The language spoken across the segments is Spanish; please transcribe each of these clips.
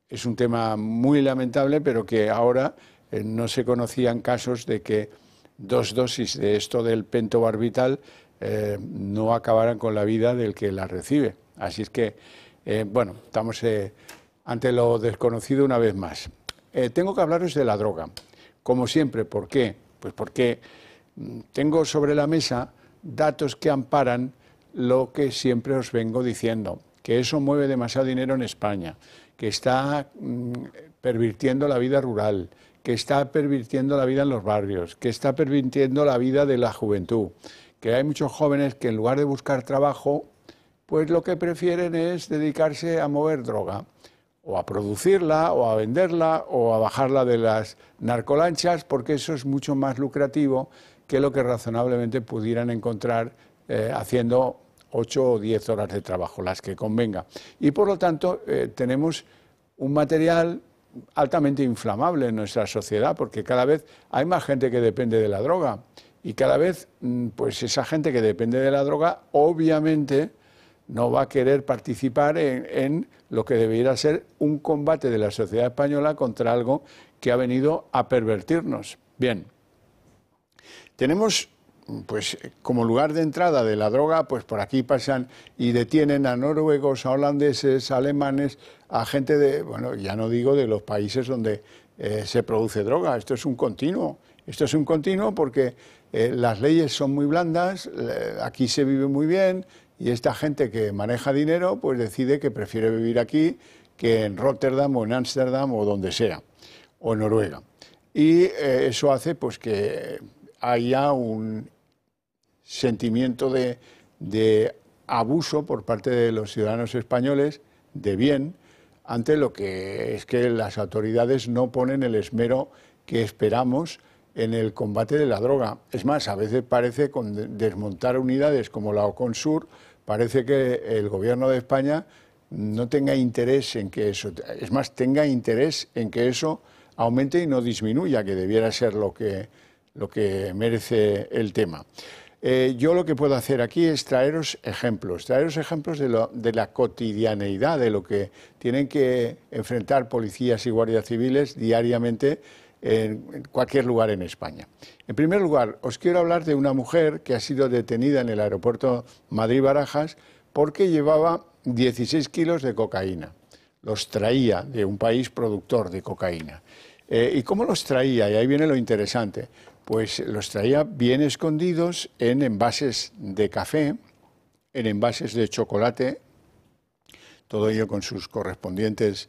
es un tema muy lamentable, pero que ahora no se conocían casos de que 2 dosis de esto del pentobarbital no acabaran con la vida del que la recibe. Así es que, bueno, estamos ante lo desconocido una vez más. Tengo que hablaros de la droga. Como siempre, ¿por qué? Pues porque tengo sobre la mesa datos que amparan lo que siempre os vengo diciendo, que eso mueve demasiado dinero en España, que está pervirtiendo la vida rural, que está pervirtiendo la vida en los barrios, que está pervirtiendo la vida de la juventud, que hay muchos jóvenes que en lugar de buscar trabajo, pues lo que prefieren es dedicarse a mover droga, o a producirla, o a venderla, o a bajarla de las narcolanchas, porque eso es mucho más lucrativo que lo que razonablemente pudieran encontrar haciendo 8 o 10 horas de trabajo, las que convenga. Y por lo tanto tenemos un material altamente inflamable en nuestra sociedad, porque cada vez hay más gente que depende de la droga, y cada vez pues esa gente que depende de la droga obviamente no va a querer participar en lo que debería ser un combate de la sociedad española contra algo que ha venido a pervertirnos. Bien, tenemos pues como lugar de entrada de la droga, pues por aquí pasan y detienen a noruegos, a holandeses, a alemanes, a gente de, bueno, ya no digo de los países donde se produce droga. Esto es un continuo. Esto es un continuo porque las leyes son muy blandas, aquí se vive muy bien, y esta gente que maneja dinero pues decide que prefiere vivir aquí que en Rotterdam o en Ámsterdam o donde sea, o en Noruega. Y eso hace pues que haya un sentimiento de abuso por parte de los ciudadanos españoles de bien ante lo que es que las autoridades no ponen el esmero que esperamos en el combate de la droga. Es más, a veces parece con desmontar unidades como la Oconsur, parece que el gobierno de España no tenga interés en que eso, es más, tenga interés en que eso aumente y no disminuya, que debiera ser lo que merece el tema. Yo lo que puedo hacer aquí es traeros ejemplos de la cotidianeidad, de lo que tienen que enfrentar policías y guardias civiles diariamente en cualquier lugar en España. En primer lugar, os quiero hablar de una mujer que ha sido detenida en el aeropuerto Madrid-Barajas porque llevaba 16 kilos de cocaína. Los traía de un país productor de cocaína. ¿Y cómo los traía? Y ahí viene lo interesante. Pues los traía bien escondidos en envases de café, en envases de chocolate, todo ello con sus correspondientes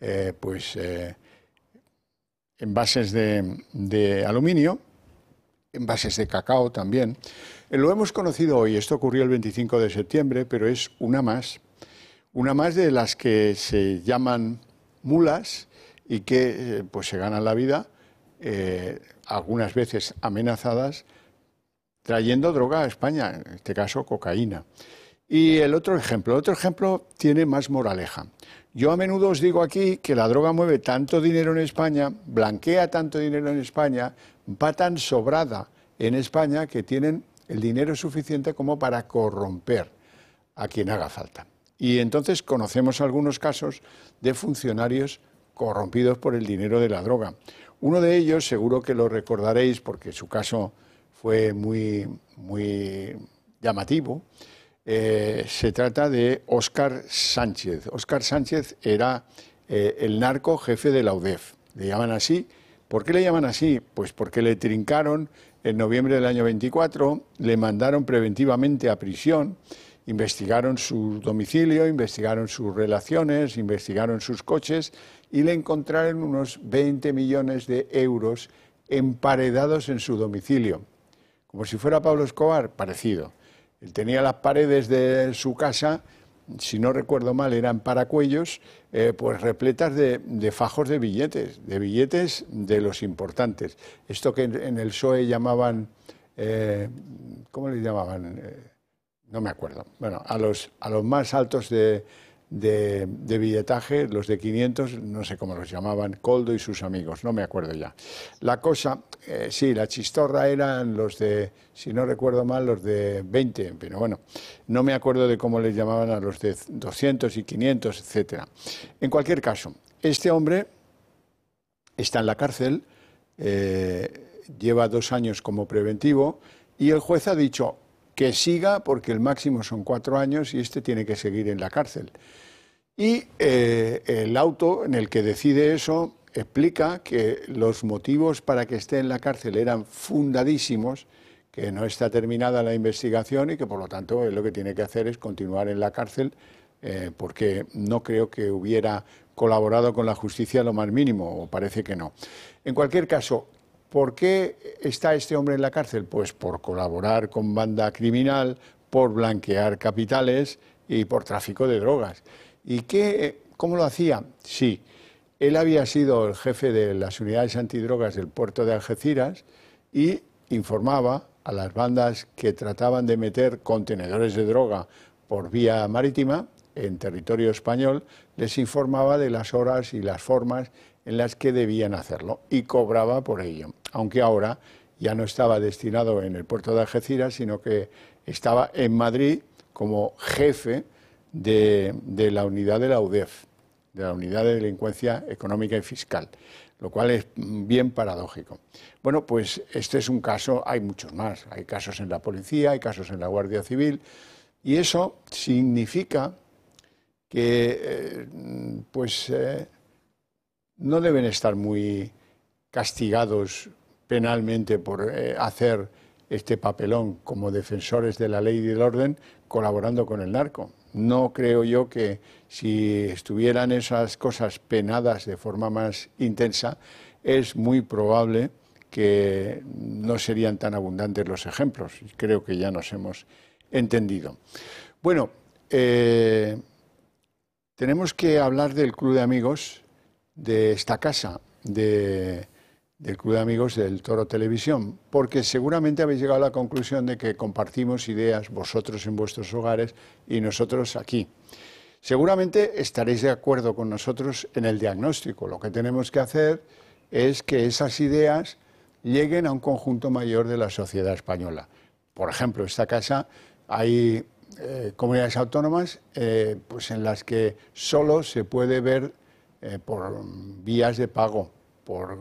envases de aluminio, envases de cacao también. Lo hemos conocido hoy, esto ocurrió el 25 de septiembre, pero es una más de las que se llaman mulas y que pues se ganan la vida, algunas veces amenazadas, trayendo droga a España, en este caso cocaína. Y el otro ejemplo tiene más moraleja. Yo a menudo os digo aquí que la droga mueve tanto dinero en España, blanquea tanto dinero en España, va tan sobrada en España que tienen el dinero suficiente como para corromper a quien haga falta. Y entonces conocemos algunos casos de funcionarios corrompidos por el dinero de la droga. Uno de ellos, seguro que lo recordaréis porque su caso fue muy llamativo, se trata de Óscar Sánchez. Óscar Sánchez era el narco jefe de la UDEF. Le llaman así. ¿Por qué le llaman así? Pues porque le trincaron en noviembre del año 24, le mandaron preventivamente a prisión, investigaron su domicilio, investigaron sus relaciones, investigaron sus coches y le encontraron unos 20 millones de euros emparedados en su domicilio. Como si fuera Pablo Escobar, parecido. Él tenía las paredes de su casa, si no recuerdo mal, eran paracuellos, pues repletas de fajos de billetes de los importantes. Esto que en el PSOE llamaban, ¿cómo les llamaban? No me acuerdo. Bueno, a los más altos de billetaje, los de 500, no sé cómo los llamaban, Coldo y sus amigos, no me acuerdo ya. La cosa, sí, la chistorra eran los de, si no recuerdo mal, los de 20, pero bueno, no me acuerdo de cómo les llamaban a los de 200 y 500, etcétera. En cualquier caso, este hombre está en la cárcel, lleva 2 años como preventivo y el juez ha dicho que siga porque el máximo son 4 años y este tiene que seguir en la cárcel. Y el auto en el que decide eso explica que los motivos para que esté en la cárcel eran fundadísimos, que no está terminada la investigación y que por lo tanto él lo que tiene que hacer es continuar en la cárcel porque no creo que hubiera colaborado con la justicia lo más mínimo, o parece que no. En cualquier caso, ¿por qué está este hombre en la cárcel? Pues por colaborar con banda criminal, por blanquear capitales y por tráfico de drogas. ¿Y cómo lo hacía? Sí, él había sido el jefe de las unidades antidrogas del puerto de Algeciras y informaba a las bandas que trataban de meter contenedores de droga por vía marítima en territorio español, les informaba de las horas y las formas en las que debían hacerlo y cobraba por ello, aunque ahora ya no estaba destinado en el puerto de Algeciras, sino que estaba en Madrid como jefe de la unidad de la UDEF, de la Unidad de Delincuencia Económica y Fiscal, lo cual es bien paradójico. Bueno, pues este es un caso, hay muchos más, hay casos en la policía, hay casos en la Guardia Civil, y eso significa que no deben estar muy castigados penalmente por hacer este papelón como defensores de la ley y del orden colaborando con el narco. No creo yo que si estuvieran esas cosas penadas de forma más intensa, es muy probable que no serían tan abundantes los ejemplos. Creo que ya nos hemos entendido. Bueno, tenemos que hablar del Club de Amigos de esta casa, del Club de Amigos del Toro Televisión, porque seguramente habéis llegado a la conclusión de que compartimos ideas vosotros en vuestros hogares y nosotros aquí. Seguramente estaréis de acuerdo con nosotros en el diagnóstico. Lo que tenemos que hacer es que esas ideas lleguen a un conjunto mayor de la sociedad española. Por ejemplo, en esta casa hay comunidades autónomas pues en las que solo se puede ver por vías de pago, por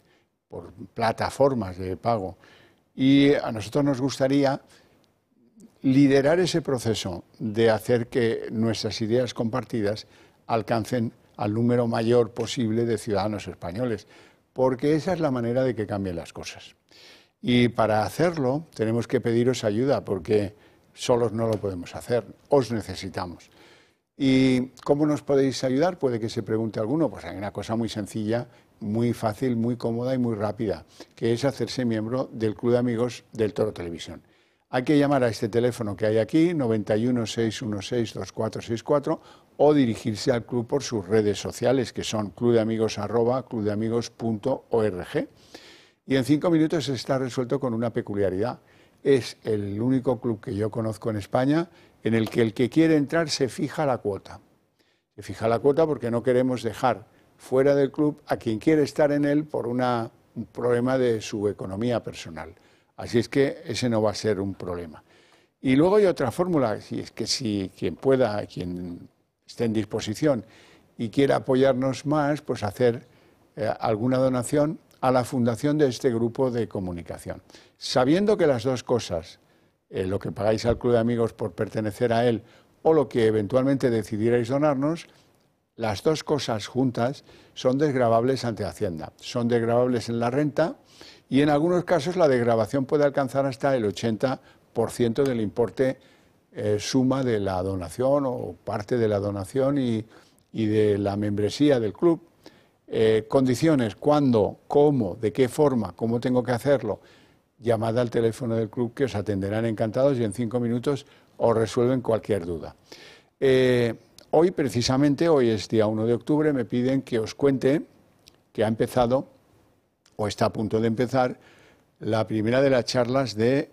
plataformas de pago. Y a nosotros nos gustaría liderar ese proceso de hacer que nuestras ideas compartidas alcancen al número mayor posible de ciudadanos españoles, porque esa es la manera de que cambien las cosas. Y para hacerlo tenemos que pediros ayuda, porque solos no lo podemos hacer, os necesitamos. ¿Y cómo nos podéis ayudar? Puede que se pregunte alguno. Pues hay una cosa muy sencilla, muy fácil, muy cómoda y muy rápida, que es hacerse miembro del Club de Amigos del Toro Televisión. Hay que llamar a este teléfono que hay aquí, 91 616 2464, o dirigirse al club por sus redes sociales, que son clubdeamigos@clubdeamigos.org. Y en 5 minutos está resuelto con una peculiaridad. Es el único club que yo conozco en España en el que quiere entrar se fija la cuota. Se fija la cuota porque no queremos dejar fuera del club a quien quiere estar en él por un problema de su economía personal. Así es que ese no va a ser un problema. Y luego hay otra fórmula, si quien pueda, quien esté en disposición y quiera apoyarnos más, pues hacer alguna donación a la fundación de este grupo de comunicación. Sabiendo que las dos cosas, lo que pagáis al Club de Amigos por pertenecer a él o lo que eventualmente decidierais donarnos, las dos cosas juntas son desgravables ante Hacienda. Son desgravables en la renta y en algunos casos la desgravación puede alcanzar hasta el 80% del importe suma de la donación o parte de la donación y de la membresía del club. Condiciones, cuándo, cómo, de qué forma, cómo tengo que hacerlo. Llamad al teléfono del club que os atenderán encantados y en 5 minutos os resuelven cualquier duda. Hoy, precisamente, hoy es día 1 de octubre, me piden que os cuente que ha empezado, o está a punto de empezar, la primera de las charlas de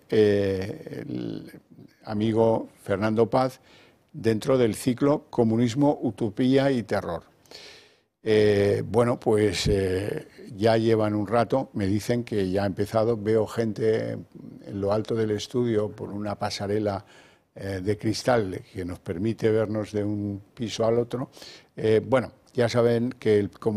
el amigo Fernando Paz dentro del ciclo Comunismo, Utopía y Terror. Bueno, pues ya llevan un rato, me dicen que ya ha empezado, veo gente en lo alto del estudio por una pasarela de cristal que nos permite vernos de un piso al otro. Bueno, ya saben que como